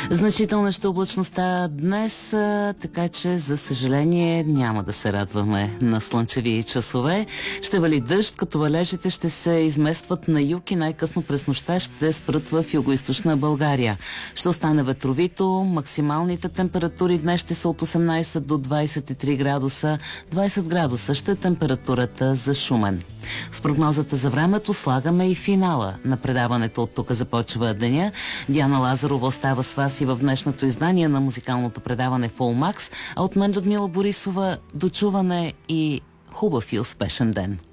Значителна ще облачността днес, така че за съжаление няма да се радваме на слънчеви часове. Ще вали дъжд, като валежите ще се изместват на юг и най-късно през нощта ще спрат в югоизточна България. Ще остане ветровито, максималните температури днес ще са от 18 до 23 градуса, 20 градуса ще е температурата за Шумен. С прогнозата за времето слагаме и финала на предаването. От тук започва деня. Диана Лазарова остава с вас и в днешното издание на музикалното предаване Full Max, а от мен Людмила Борисова до чуване и хубав и успешен ден.